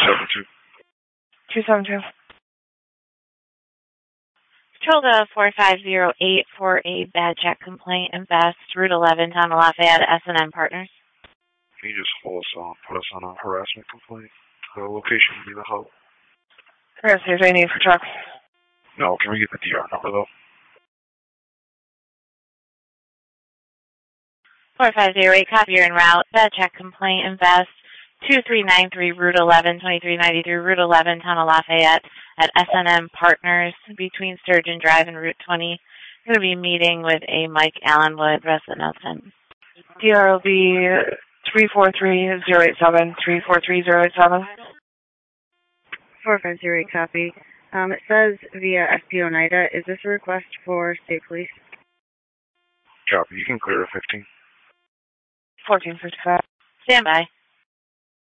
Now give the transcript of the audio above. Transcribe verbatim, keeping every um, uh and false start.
seven two. two seven two. Patrol to four five zero eight for a bad check complaint in Best, Route eleven, Town of Lafayette, S and M Partners. Can you just hold us on, put us on a harassment complaint? The location would be the hub. Where's the they need for truck? No, can we get the D R number though? four five zero eight, copy your en route, bad check complaint, invest, two three nine three, Route eleven, twenty-three ninety-three, Route eleven, Town of Lafayette, at S and M Partners, between Sturgeon Drive and Route twenty. I'm going to be meeting with a Mike Allenwood, resident of Nelson. D R will be three four three zero eight seven, three four three zero eight seven. four five zero eight, copy. Um, it says via S P Oneida. Is this a request for state police? Copy. You can clear a fifteen. fourteen fifty-five. Stand by.